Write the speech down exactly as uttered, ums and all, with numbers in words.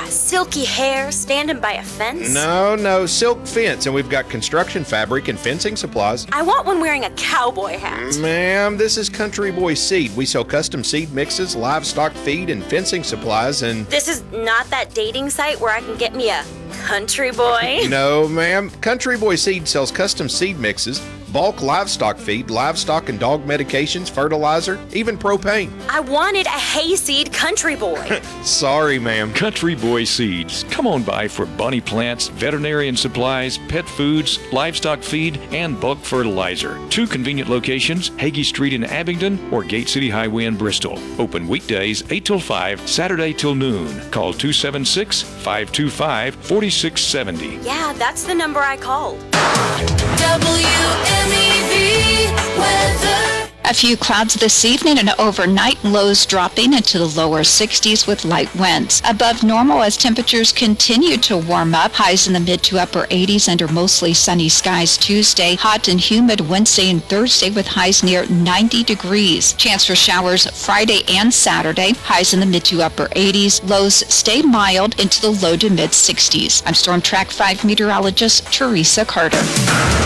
got silky hair standing by a fence? No, no, silk fence, and we've got construction fabric and fencing supplies. I want one wearing a cowboy hat. Ma'am, this is Country Boy Seed. We sell custom seed mixes, livestock feed, and fencing supplies, and... This is not that dating site where I can get me a country boy? No, ma'am. Country Boy Seed sells custom seed mixes, bulk livestock feed, livestock and dog medications, fertilizer, even propane. I wanted a hayseed country boy. Sorry, ma'am. Country Boy Seeds. Come on by for bunny plants, veterinarian supplies, pet foods, livestock feed, and bulk fertilizer. Two convenient locations, Hagee Street in Abingdon or Gate City Highway in Bristol. Open weekdays eight till five, Saturday till noon. Call two seven six, five two five, four six seven zero. Yeah, that's the number I called. W M E V weather. A few clouds this evening and overnight, lows dropping into the lower sixties with light winds. Above normal as temperatures continue to warm up. Highs in the mid to upper eighties under mostly sunny skies Tuesday. Hot and humid Wednesday and Thursday with highs near ninety degrees. Chance for showers Friday and Saturday. Highs in the mid to upper eighties. Lows stay mild into the low to mid sixties. I'm Storm Track five meteorologist Teresa Carter.